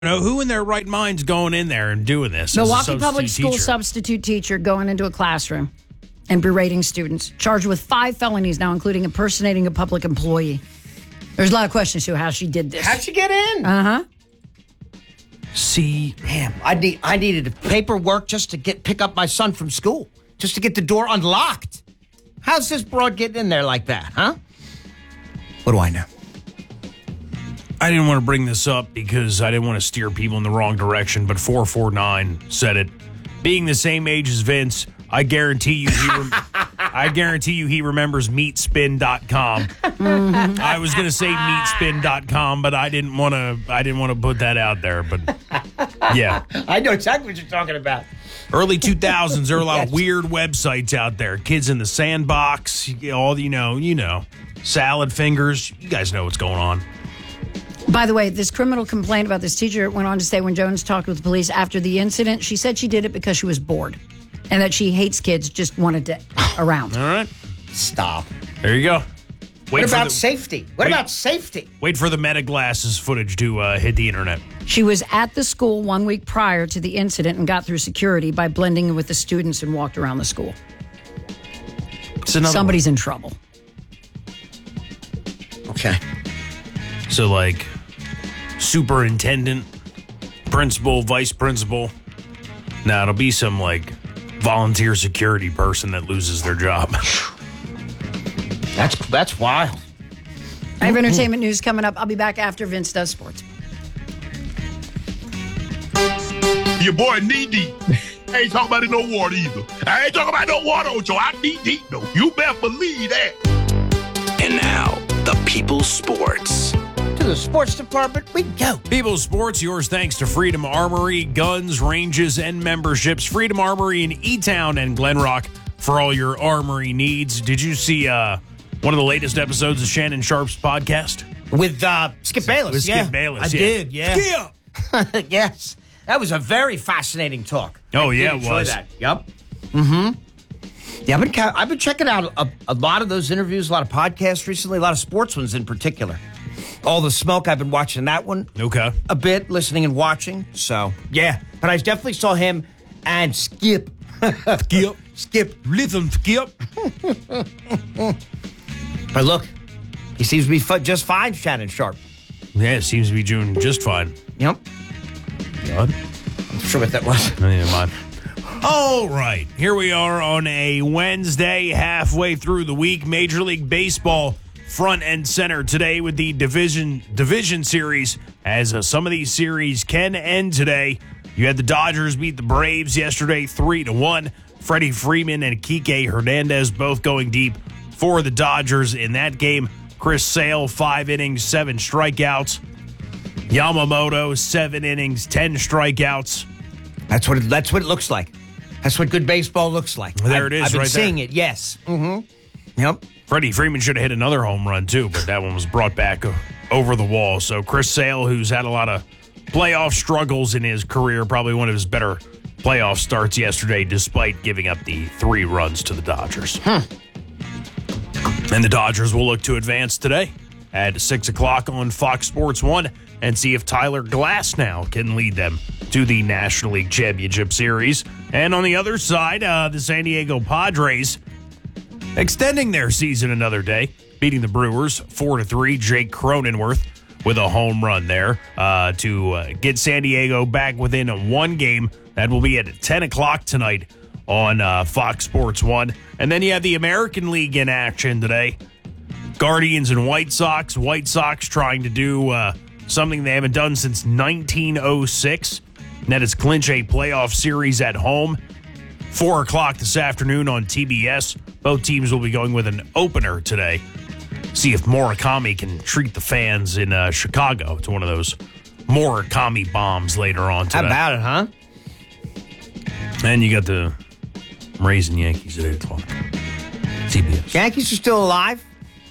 who in their right mind's going in there and doing this? Milwaukee Public School substitute teacher going into a classroom and berating students, charged with 5 felonies now, including impersonating a public employee. There's a lot of questions to how she did this. How'd she get in? Uh-huh. See, Damn, I needed paperwork just to pick up my son from school, just to get the door unlocked. How's this broad getting in there like that, huh? What do I know? I didn't want to bring this up because I didn't want to steer people in the wrong direction, but 449 said it. Being the same age as Vince, I guarantee you he remembers meatspin.com. Mm-hmm. I was going to say meatspin.com, but I didn't want to put that out there, but yeah. I know exactly what you're talking about. Early 2000s, there were a lot of weird websites out there. Kids in the Sandbox, all you know, Salad Fingers. You guys know what's going on. By the way, this criminal complaint about this teacher went on to say when Jones talked with the police after the incident, she said she did it because she was bored and that she hates kids, just wanted to around. All right. Stop. There you go. What about safety? What about safety? Wait for the Meta Glasses footage to hit the internet. She was at the school 1 week prior to the incident and got through security by blending in with the students and walked around the school. Somebody's in trouble. Okay. So, like, superintendent, principal, vice principal. Now, it'll be some, like, volunteer security person that loses their job. That's wild. I have entertainment news coming up. I'll be back after Vince does sports. Your boy knee deep. I ain't talking about it no water either. I ain't talking about no water, Ocho. I knee deep though. You better believe that. And now, the People's Sports. To the sports department we go. People's Sports, yours thanks to Freedom Armory, guns, ranges, and memberships. Freedom Armory in E-Town and Glen Rock for all your armory needs. Did you see one of the latest episodes of Shannon Sharp's podcast? With Skip Bayless, With Skip Bayless, I did, yeah. Skip! Yes. That was a very fascinating talk. Oh, I yeah, did it enjoy was. That. Yep. Mm-hmm. Yeah, I've been checking out a lot of those interviews, a lot of podcasts recently, a lot of sports ones in particular. All the Smoke, I've been watching that one. Okay. A bit, listening and watching. So, yeah. But I definitely saw him and Skip. Skip. Listen, Skip. But look, he seems to be just fine, Shannon Sharp. Yeah, it seems to be doing just fine. Yep. God. I'm sure what that was. Never mind. All right. Here we are on a Wednesday, halfway through the week. Major League Baseball front and center today with the division series, as some of these series can end today. You had the Dodgers beat the Braves yesterday 3-1. Freddie Freeman and Kike Hernandez both going deep for the Dodgers in that game. Chris Sale, 5 innings, 7 strikeouts. Yamamoto, 7 innings, 10 strikeouts. That's what it looks like. That's what good baseball looks like. There it is, I've been right seeing there. it, yes. Mm-hmm. Yep. Freddie Freeman should have hit another home run, too, but that one was brought back over the wall. So Chris Sale, who's had a lot of playoff struggles in his career, probably one of his better playoff starts yesterday, despite giving up the 3 runs to the Dodgers. And the Dodgers will look to advance today at 6 o'clock on Fox Sports 1 and see if Tyler Glasnow can lead them to the National League Championship Series. And on the other side, the San Diego Padres extending their season another day, beating the Brewers 4-3. Jake Cronenworth with a home run there to get San Diego back within 1 game. That will be at 10 o'clock tonight on Fox Sports 1. And then you have the American League in action today. Guardians and White Sox. White Sox trying to do something they haven't done since 1906. And that is clinch a playoff series at home. 4 o'clock this afternoon on TBS. Both teams will be going with an opener today. See if Murakami can treat the fans in Chicago to one of those Murakami bombs later on today. How about it, huh? And you got the Rays and Yankees at 8 o'clock. TBS. Yankees are still alive?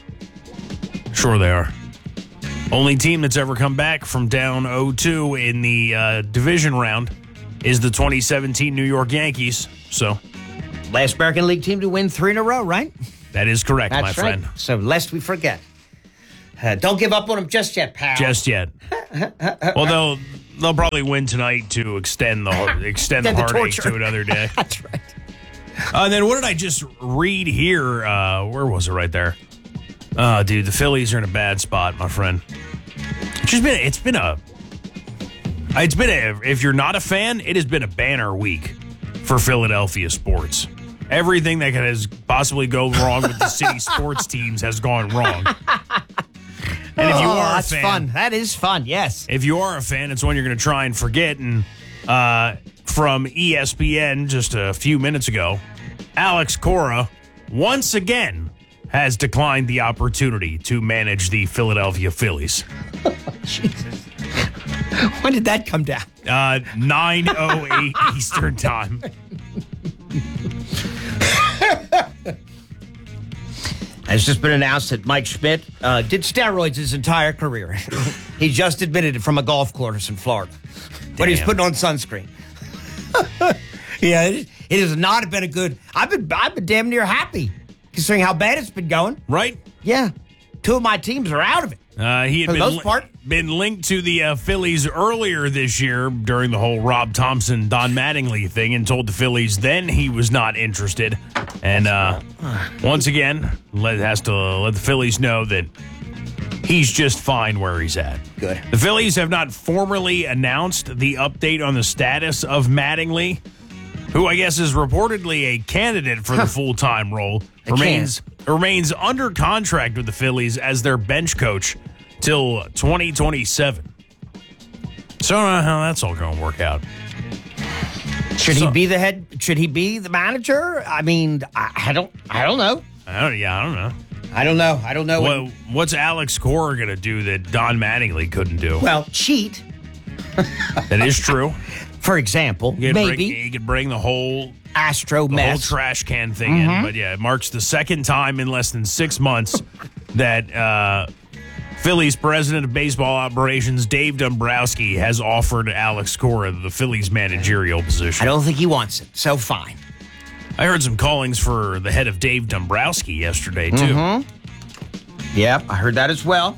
Sure they are. Only team that's ever come back from down 0-2 in the division round is the 2017 New York Yankees. So, last American League team to win 3 in a row, right? That is correct, That's my friend. So, lest we forget. Don't give up on them just yet, pal. Just yet. Well, they'll probably win tonight to extend the the heartache torture. to another day. That's right. And then what did I just read here? Where was it? Right there. Dude, the Phillies are in a bad spot, my friend. It's been a. If you're not a fan, it has been a banner week for Philadelphia sports. Everything that can possibly go wrong with the city sports teams has gone wrong. And if you are that's a fan, fun. That is fun, yes. if you are a fan, it's one you're going to try and forget. And from ESPN just a few minutes ago, Alex Cora once again has declined the opportunity to manage the Philadelphia Phillies. Jesus. When did that come down? 9:08 Eastern Time. It's just been announced that Mike Schmidt did steroids his entire career. He just admitted it from a golf course in Florida. But he's Damn. putting on sunscreen. Yeah, it has not been a good. I've been damn near happy considering how bad it's been going. Right? Yeah, 2 of my teams are out of it. He For had the most part. been linked to the Phillies earlier this year during the whole Rob Thompson, Don Mattingly thing, and told the Phillies then he was not interested. And once again, has to let the Phillies know that he's just fine where he's at. Good. The Phillies have not formally announced the update on the status of Mattingly, who I guess is reportedly a candidate for the full-time role. Remains under contract with the Phillies as their bench coach till 2027. So I don't know how that's all going to work out. Should he be the head? Should he be the manager? I mean, I don't know. I don't know. I don't know. What's Alex Cora going to do that Don Mattingly couldn't do? Well, cheat, That is true. for example. Maybe He could bring the whole Astro whole mess. trash can thing in. But yeah, it marks the second time in less than 6 months that Phillies president of baseball operations, Dave Dombrowski, has offered Alex Cora the Phillies managerial position. I don't think he wants it, so fine. I heard some callings for the head of Dave Dombrowski yesterday, too. Yep, I heard that as well.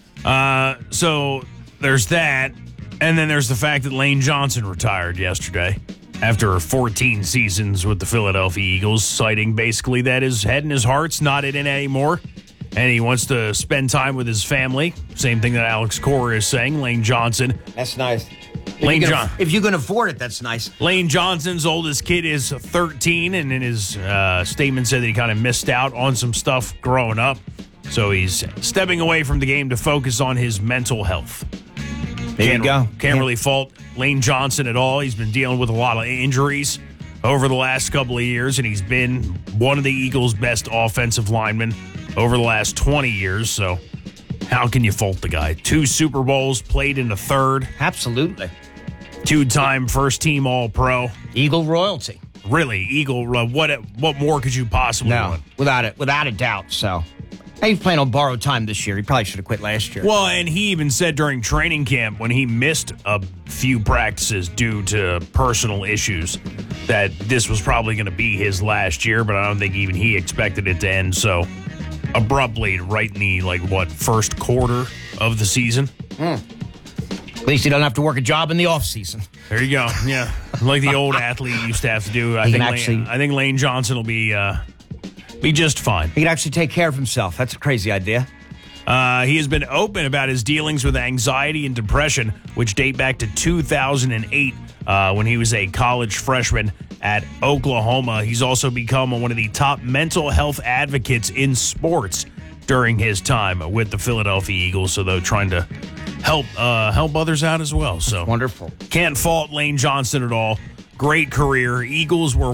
So there's that. And then there's the fact that Lane Johnson retired yesterday after 14 seasons with the Philadelphia Eagles, citing basically that his head and his heart's not in it anymore. And he wants to spend time with his family. Same thing that Alex Cora is saying. Lane Johnson. That's nice. If you can afford it, that's nice. Lane Johnson's oldest kid is 13, and in his statement said that he kind of missed out on some stuff growing up. So he's stepping away from the game to focus on his mental health. There you go. Can't really fault Lane Johnson at all. He's been dealing with a lot of injuries over the last couple of years, and he's been one of the Eagles' best offensive linemen over the last 20 years. So how can you fault the guy? 2 Super Bowls, played in the third. Absolutely. 2-time first-team All-Pro. Eagle royalty. Really, Eagle. What more could you possibly want? without a doubt. So he's playing on borrowed time this year. He probably should have quit last year. Well, and he even said during training camp when he missed a few practices due to personal issues that this was probably going to be his last year, but I don't think even he expected it to end so abruptly right in the, first quarter of the season. At least he doesn't have to work a job in the off season. There you go. Yeah. Like the old athlete used to have to do. I think Lane Johnson will be just fine. He can actually take care of himself. That's a crazy idea. He has been open about his dealings with anxiety and depression, which date back to 2008 when he was a college freshman at Oklahoma. He's also become one of the top mental health advocates in sports during his time with the Philadelphia Eagles. So they're trying to help others out as well. So Wonderful. Can't fault Lane Johnson at all. Great career. Eagles were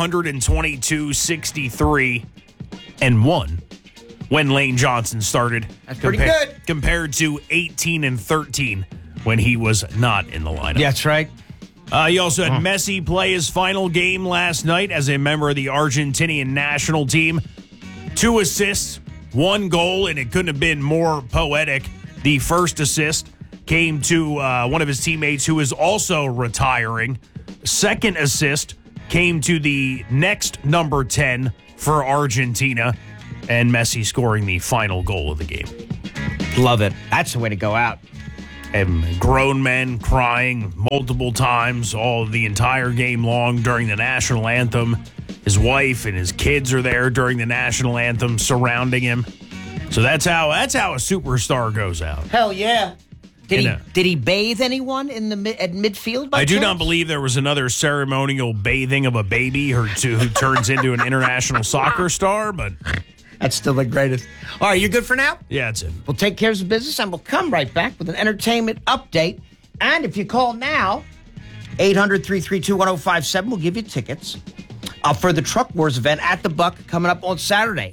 122-63-1 when Lane Johnson started. That's pretty good. Compared to 18-13 when he was not in the lineup. Yeah, that's right. He also had Messi play his final game last night as a member of the Argentinian national team. 2 assists, 1 goal, and it couldn't have been more poetic. The first assist came to one of his teammates who is also retiring. Second assist came to the next number 10 for Argentina, and Messi scoring the final goal of the game. Love it. That's the way to go out. and grown men crying multiple times the entire game long during the national anthem. His wife and his kids are there during the national anthem surrounding him. So that's how a superstar goes out. Hell yeah. Did he bathe anyone at midfield? I do not believe there was another ceremonial bathing of a baby who turns into an international soccer star, but that's still the greatest. All right, you're good for now? Yeah, that's it. We'll take care of business, and we'll come right back with an entertainment update. And if you call now, 800-332-1057, we'll give you tickets for the Truck Wars event at the Buck coming up on Saturday.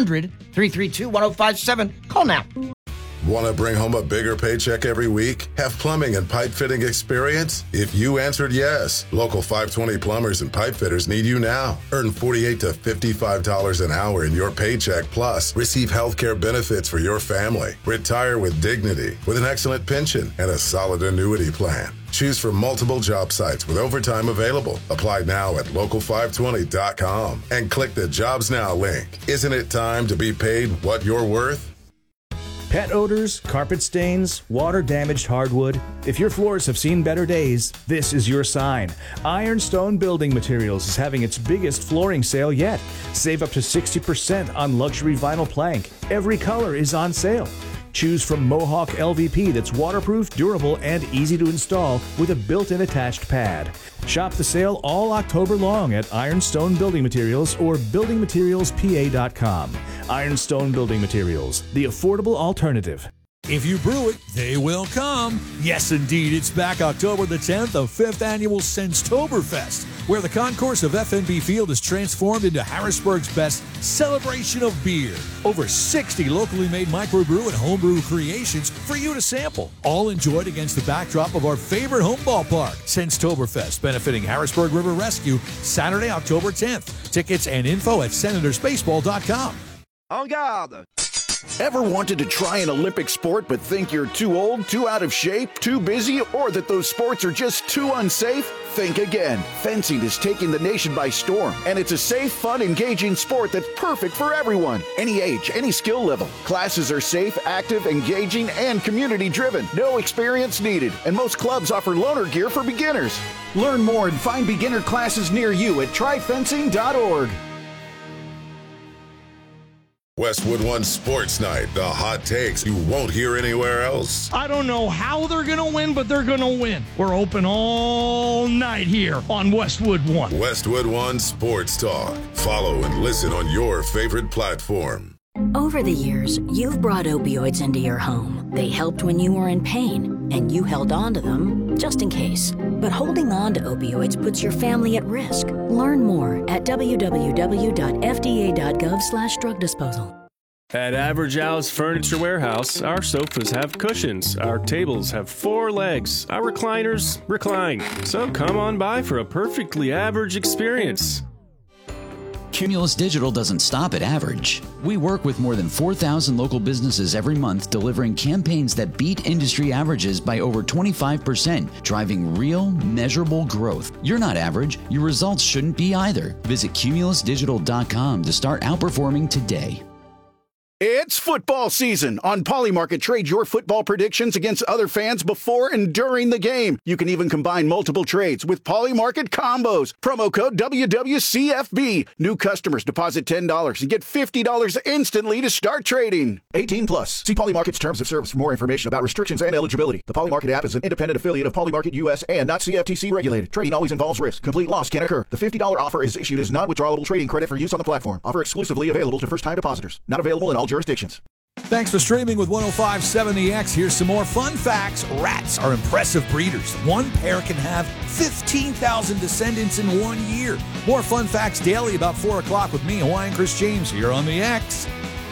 800-332-1057. Call now. Want to bring home a bigger paycheck every week? Have plumbing and pipe fitting experience? If you answered yes, local 520 plumbers and pipe fitters need you now. Earn $48 to $55 an hour in your paycheck, plus receive health care benefits for your family. Retire with dignity, with an excellent pension and a solid annuity plan. Choose from multiple job sites with overtime available. Apply now at local520.com and click the Jobs Now link. Isn't it time to be paid what you're worth? Pet odors, carpet stains, water-damaged hardwood. If your floors have seen better days, this is your sign. Ironstone Building Materials is having its biggest flooring sale yet. Save up to 60% on luxury vinyl plank. Every color is on sale. Choose from Mohawk LVP that's waterproof, durable, and easy to install with a built-in attached pad. Shop the sale all October long at Ironstone Building Materials or buildingmaterialspa.com. Ironstone Building Materials, the affordable alternative. If you brew it, they will come. Yes, indeed. It's back October the 10th, the 5th annual Senstoberfest, where the concourse of FNB Field is transformed into Harrisburg's best celebration of beer. Over 60 locally made microbrew and homebrew creations for you to sample, all enjoyed against the backdrop of our favorite home ballpark, Senstoberfest, benefiting Harrisburg River Rescue, Saturday, October 10th. Tickets and info at senatorsbaseball.com. En garde! Ever wanted to try an Olympic sport but think you're too old, too out of shape, too busy, or that those sports are just too unsafe? Think again. Fencing is taking the nation by storm, and it's a safe, fun, engaging sport that's perfect for everyone. Any age, any skill level. Classes are safe, active, engaging, and community-driven. No experience needed, and most clubs offer loaner gear for beginners. Learn more and find beginner classes near you at tryfencing.org. Westwood One Sports Night, the hot takes you won't hear anywhere else. I don't know how they're going to win, but they're going to win. We're open all night here on Westwood One. Westwood One Sports Talk. Follow and listen on your favorite platform. Over the years, you've brought opioids into your home. They helped when you were in pain, and you held on to them just in case. But holding on to opioids puts your family at risk. Learn more at www.fda.gov/drug disposal. At Average Al's Furniture Warehouse, our sofas have cushions, our tables have 4 legs, our recliners recline. So come on by for a perfectly average experience. Cumulus Digital doesn't stop at average. We work with more than 4,000 local businesses every month, delivering campaigns that beat industry averages by over 25%, driving real, measurable growth. You're not average. Your results shouldn't be either. Visit cumulusdigital.com to start outperforming today. It's football season. On Polymarket, trade your football predictions against other fans before and during the game. You can even combine multiple trades with Polymarket combos. Promo code WWCFB. New customers deposit $10 and get $50 instantly to start trading. 18 plus. See Polymarket's terms of service for more information about restrictions and eligibility. The Polymarket app is an independent affiliate of Polymarket US and not CFTC regulated. Trading always involves risk. Complete loss can occur. The $50 offer is issued as non-withdrawable trading credit for use on the platform. Offer exclusively available to first-time depositors. Not available in all jurisdictions. Thanks for streaming with 105.7 The X. Here's some more fun facts. Rats are impressive breeders. One pair can have 15,000 descendants in 1 year. More fun facts daily about 4 o'clock with me, Hawaiian Chris James, here on The X.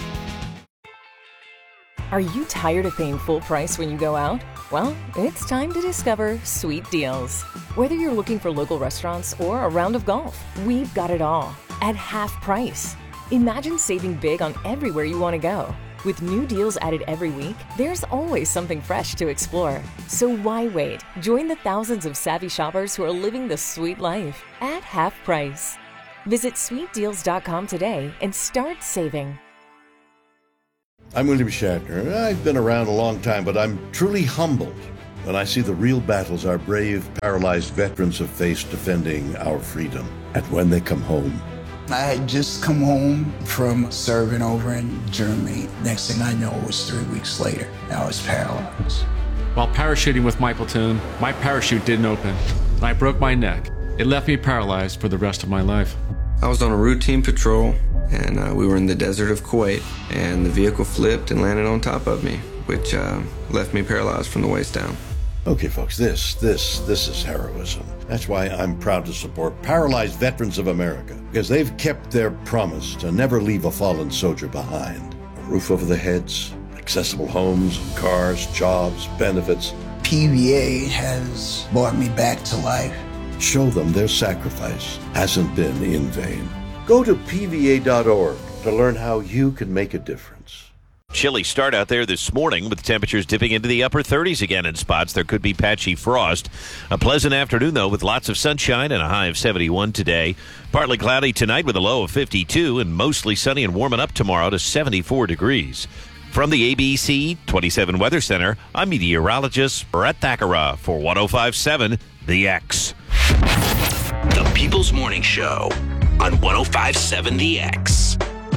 Are you tired of paying full price when you go out? Well, it's time to discover Sweet Deals. Whether you're looking for local restaurants or a round of golf, we've got it all at half price. Imagine saving big on everywhere you want to go. With new deals added every week, there's always something fresh to explore. So why wait? Join the thousands of savvy shoppers who are living the sweet life at half price. Visit sweetdeals.com today and start saving. I'm William Shatner. I've been around a long time, but I'm truly humbled when I see the real battles our brave, paralyzed veterans have faced defending our freedom. And when they come home. I had just come home from serving over in Germany. Next thing I know, it was 3 weeks later. I was paralyzed. While parachuting with my platoon, my parachute didn't open, and I broke my neck. It left me paralyzed for the rest of my life. I was on a routine patrol, and we were in the desert of Kuwait, and the vehicle flipped and landed on top of me, which left me paralyzed from the waist down. Okay, folks, this is heroism. That's why I'm proud to support Paralyzed Veterans of America, because they've kept their promise to never leave a fallen soldier behind. A roof over their heads, accessible homes, cars, jobs, benefits. PVA has brought me back to life. Show them their sacrifice hasn't been in vain. Go to PVA.org to learn how you can make a difference. Chilly start out there this morning with temperatures dipping into the upper 30s again in spots. There could be patchy frost. A pleasant afternoon, though, with lots of sunshine and a high of 71 today. Partly cloudy tonight with a low of 52 and mostly sunny and warming up tomorrow to 74 degrees. From the ABC 27 Weather Center, I'm meteorologist Brett Thakara for 105.7 The X. The People's Morning Show on 105.7 The X.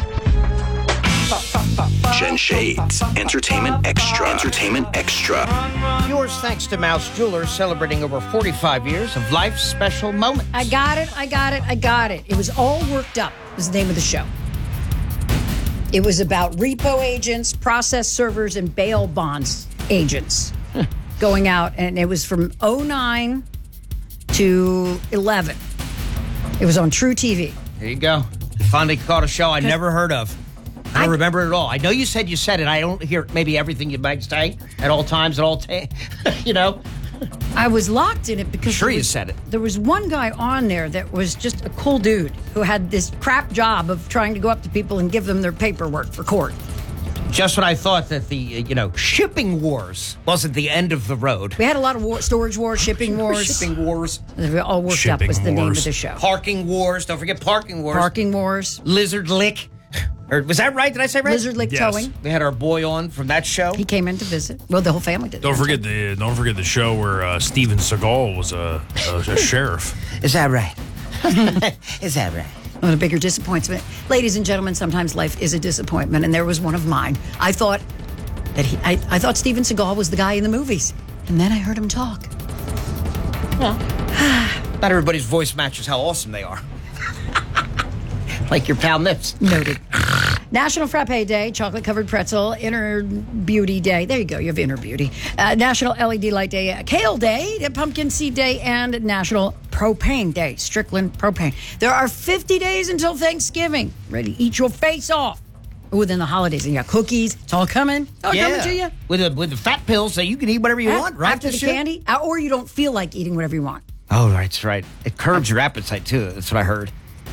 Jen Shades, Entertainment Extra. Entertainment Extra. Yours thanks to Mouse Jewelers, celebrating over 45 years of life's special moments. I got it. It was all worked up, was the name of the show. It was about repo agents, process servers, and bail bonds agents going out. And it was from 09 to 11. It was on True TV. There you go. Finally caught a show I never heard of. I don't remember it at all. I know you said it. I don't hear maybe everything you might say at all times, you know. I was locked in it because you said it. There was one guy on there that was just a cool dude who had this crap job of trying to go up to people and give them their paperwork for court. Just when I thought that the, shipping wars wasn't the end of the road. We had a lot of storage wars, shipping wars. Shipping wars. They all worked up was the name of the show. Parking wars. Don't forget parking wars. Parking wars. Lizard Lick. Was that right? Did I say right? Lizard Lick Towing. We had our boy on from that show. He came in to visit. Well, the whole family did. Don't forget the show where Steven Seagal was a sheriff. Is that right? Is that right? One of the bigger disappointments. Ladies and gentlemen, sometimes life is a disappointment, and there was one of mine. I thought I thought Steven Seagal was the guy in the movies, and then I heard him talk. Well, not everybody's voice matches how awesome they are. Like your pal Nips. Noted. National Frappe Day, chocolate-covered pretzel, Inner Beauty Day. There you go, you have Inner Beauty. National LED Light Day, Kale Day, Pumpkin Seed Day, and National Propane Day, Strickland Propane. There are 50 days until Thanksgiving. Ready to eat your face off. Within the holidays, and you got cookies. It's all coming. Coming to you. With the fat pills, so you can eat whatever you want, right? After the candy, or you don't feel like eating whatever you want. Oh, that's right. It curbs your appetite, too. That's what I heard.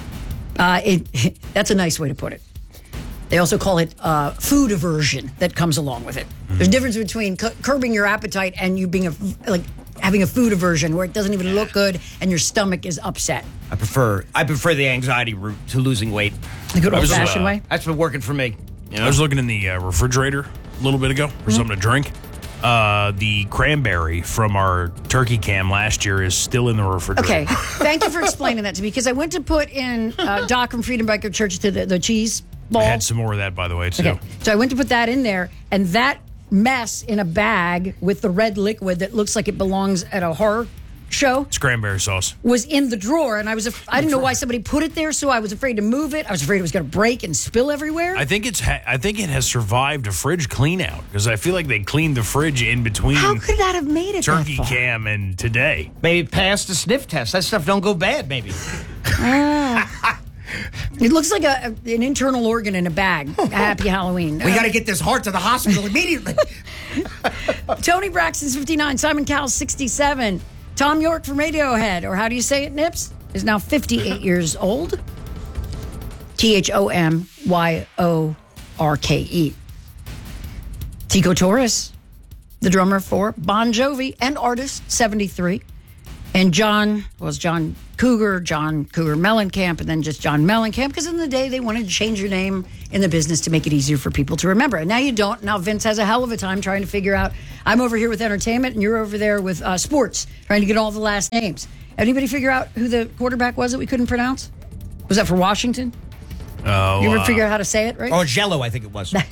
That's a nice way to put it. They also call it food aversion that comes along with it. There's a difference between curbing your appetite and you being having a food aversion where it doesn't even look good and your stomach is upset. I prefer the anxiety route to losing weight. The good old-fashioned way? That's been working for me. I was looking in the refrigerator a little bit ago for something to drink. The cranberry from our turkey cam last year is still in the refrigerator. Okay, thank you for explaining that to me, because I went to put in Doc from Freedom Biker Church to the cheese ball. I had some more of that, by the way, too. Okay, so I went to put that in there, and that mess in a bag with the red liquid that looks like it belongs at a horror show. It's cranberry sauce. Was in the drawer, and I didn't know why somebody put it there, so I was afraid to move it. I was afraid it was going to break and spill everywhere. I think it has survived a fridge clean out, because I feel like they cleaned the fridge in between. How could that have made it turkey that far? cam and today? Maybe pass the sniff test. That stuff don't go bad, maybe. It looks like an internal organ in a bag. Happy Halloween. We got to get this heart to the hospital immediately. Tony Braxton's 59. Simon Cowell's 67. Tom York from Radiohead, or how do you say it, Nips, is now 58 years old. THOMYORKE. Tico Torres, the drummer for Bon Jovi and artist, 73. And John Cougar, John Cougar Mellencamp, and then just John Mellencamp, because in the day they wanted to change your name in the business to make it easier for people to remember. And now you don't. Now Vince has a hell of a time trying to figure out, I'm over here with entertainment, and you're over there with sports, trying to get all the last names. Anybody figure out who the quarterback was that we couldn't pronounce? Was that for Washington? Oh, you ever figure out how to say it, right? Oh, Jello, I think it was.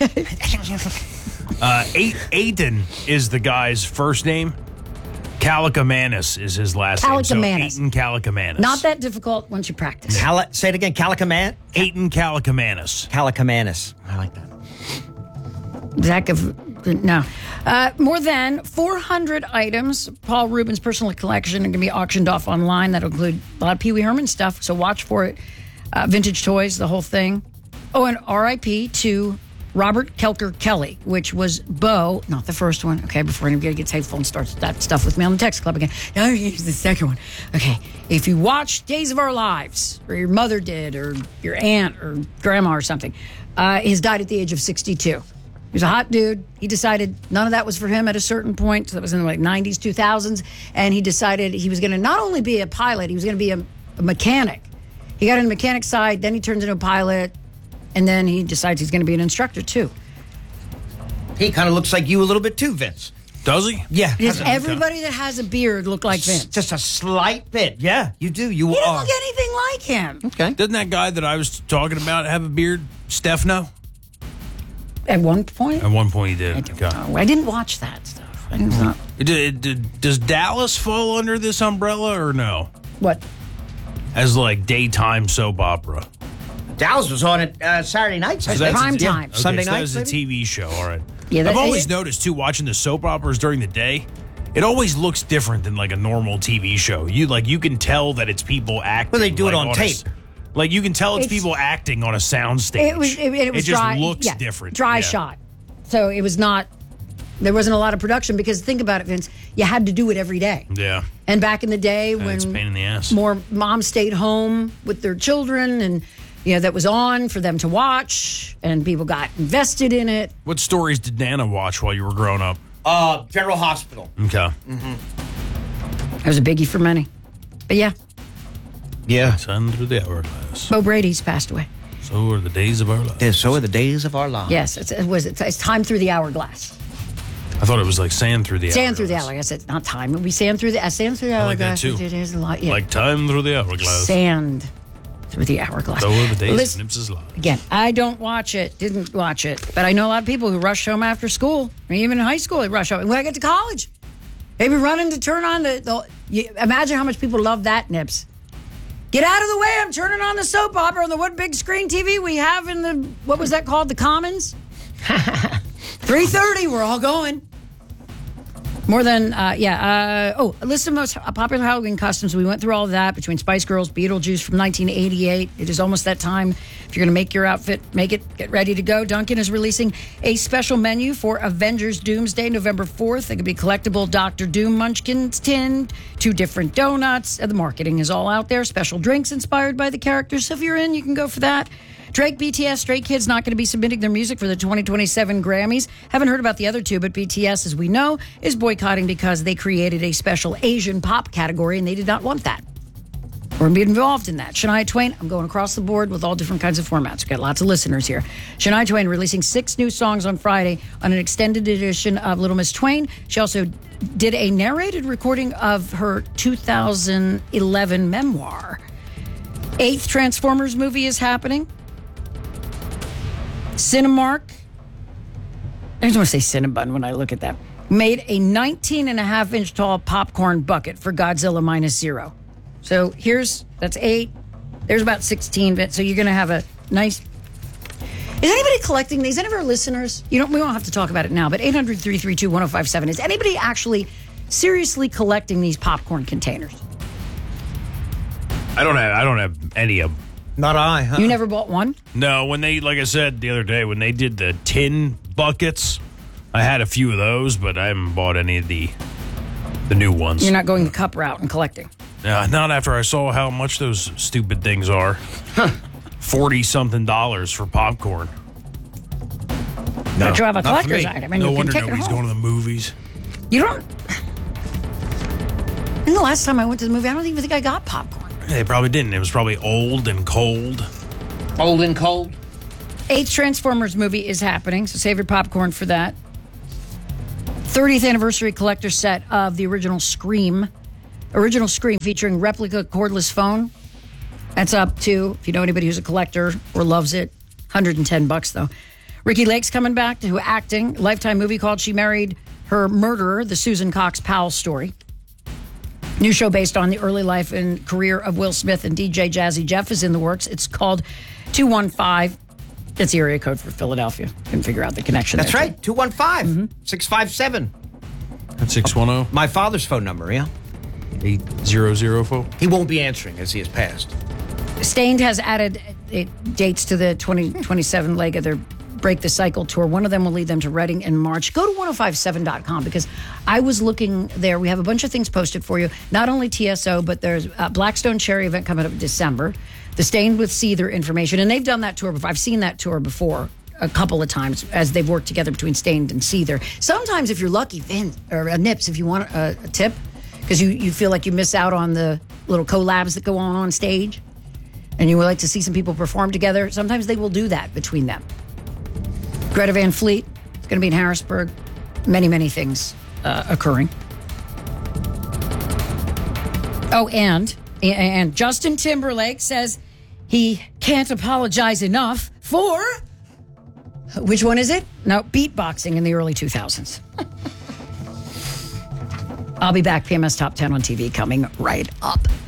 Aiton is the guy's first name. Calicamanis is his last name. Calicamanis. So Aiton Calicamanis. Not that difficult once you practice. Say it again. Calicaman? Aiton Calicamanis. Calicamanis. I like that. Zach of no. More than 400 items, Paul Rubin's personal collection, are going to be auctioned off online. That'll include a lot of Pee Wee Herman stuff, so watch for it. Vintage toys, the whole thing. Oh, and R.I.P. to Robert Kelker Kelly, which was Bo, not the first one. Okay, before anybody gets hateful and starts that stuff with me on the text club again. Now here's the second one. Okay, if you watch Days of Our Lives, or your mother did, or your aunt, or grandma, or something, he's died at the age of 62. He was a hot dude. He decided none of that was for him at a certain point. So that was in the 90s, 2000s. And he decided he was going to not only be a pilot, he was going to be a mechanic. He got in the mechanic side, then he turns into a pilot, and then he decides he's going to be an instructor, too. He kind of looks like you a little bit, too, Vince. Does he? Yeah. Does everybody that has a beard look like Vince? Just a slight bit. Yeah, you do. You He are. doesn't look anything like him. Okay. Doesn't that guy that I was talking about have a beard? Stefano? At one point? At one point he did. I didn't watch that stuff. I didn't know. Does Dallas fall under this umbrella or no? What? As like daytime soap opera. Dallas was on it Saturday nights. Prime time. Okay, Sunday so night. That was a TV show, all right. Yeah, I've always noticed, too, watching the soap operas during the day, it always looks different than like a normal TV show. You can tell that it's people acting. Well, they do it like, on tape. Like you can tell it's people acting on a sound stage. It was just dry, looks different. Dry Yeah. shot. So it was not, there wasn't a lot of production because think about it, Vince, you had to do it every day. Yeah. And back in the day It's a when pain in the ass. more moms stayed home with their children and, that was on for them to watch and people got invested in it. What stories did Nana watch while you were growing up? General Hospital. Okay. It was a biggie for many. But yeah, Yeah. Sun through the hourglass. Bo Brady's passed away. So are the days of our lives. Yeah, so are the days of our lives. Yes, it's time through the hourglass. I thought it was like sand through the Sand through the hourglass. It's not time. It would be sand through the I like that hourglass. too. It is a lot. Yeah. Like time through the hourglass. Sand through the hourglass. So are the days Listen, of Nips's lives. again, I don't watch it, didn't watch it, but I know a lot of people who rush home after school, or even in high school, they rush home. And when I get to college, they be running to turn on imagine how much people love that, Nips. Get out of the way, I'm turning on the soap opera on the what big screen TV we have in the, what was that called, the Commons? 3:30, we're all going. More than, a list of most popular Halloween costumes. We went through all of that between Spice Girls, Beetlejuice from 1988. It is almost that time. If you're going to make your outfit, make it. Get ready to go. Dunkin' is releasing a special menu for Avengers Doomsday, November 4th. It could be collectible Dr. Doom Munchkins tin, 2 different donuts. The marketing is all out there. Special drinks inspired by the characters. So if you're in, you can go for that. Drake, BTS, Stray Kids not going to be submitting their music for the 2027 Grammys. Haven't heard about the other two, but BTS, as we know, is boycotting because they created a special Asian pop category and they did not want that. We're going to be involved in that. Shania Twain, I'm going across the board with all different kinds of formats. We've got lots of listeners here. Shania Twain releasing 6 new songs on Friday on an extended edition of Little Miss Twain. She also did a narrated recording of her 2011 memoir. 8th Transformers movie is happening. Cinemark, I just want to say Cinnabon when I look at that, made a 19.5-inch tall popcorn bucket for Godzilla Minus Zero. So that's 8. There's about 16. So you're going to have a nice... Is anybody collecting these? Any of our listeners? We won't have to talk about it now, but 800-332-1057. Is anybody actually seriously collecting these popcorn containers? I don't have any of them. Not I, huh? You never bought one? No, when they, like I said the other day, when they did the tin buckets, I had a few of those, but I haven't bought any of the new ones. You're not going the cup route and collecting? Not after I saw how much those stupid things are. $40-something for popcorn. No, but you have a collector's item and no you can wonder take it nobody's home. going to the movies. You don't... And the last time I went to the movie, I don't even think I got popcorn. They probably didn't. It was probably old and cold. Old and cold? 8th Transformers movie is happening, so save your popcorn for that. 30th anniversary collector set of the original Scream featuring replica cordless phone. That's up to, if you know anybody who's a collector or loves it, $110 though. Ricky Lake's coming back to acting. Lifetime movie called She Married Her Murderer, the Susan Cox Powell story. New show based on the early life and career of Will Smith and DJ Jazzy Jeff is in the works. It's called 215. That's the area code for Philadelphia. Couldn't figure out the connection. That's there, right, 215-657. That's 610. My father's phone number, yeah. 8004. He won't be answering as he has passed. Stained has added dates to the 2027 leg of their Break the Cycle tour. One of them will lead them to Reading in March. Go to 1057.com because I was looking there. We have a bunch of things posted for you. Not only TSO, but there's a Blackstone Cherry event coming up in December. The Stained with Seether information. And they've done that tour before. I've seen that tour before a couple of times as they've worked together between Stained and Seether. Sometimes if you're lucky, Nips, if you want a tip, because you feel like you miss out on the little collabs that go on stage and you would like to see some people perform together, sometimes they will do that between them. Greta Van Fleet is going to be in Harrisburg. Many, many things occurring. Oh, and Justin Timberlake says he can't apologize enough for, which one is it? No, beatboxing in the early 2000s. I'll be back. PMS Top 10 on TV coming right up.